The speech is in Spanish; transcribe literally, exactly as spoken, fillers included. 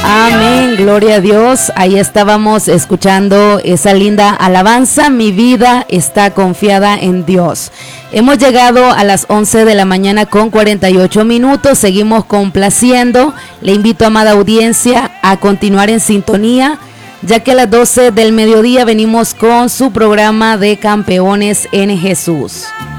Amén, gloria a Dios. Ahí estábamos escuchando esa linda alabanza. Mi vida está confiada en Dios. Hemos llegado a las once de la mañana con cuarenta y ocho minutos. Seguimos complaciendo. Le invito, amada audiencia, a continuar en sintonía, ya que a las doce del mediodía venimos con su programa de Campeones en Jesús.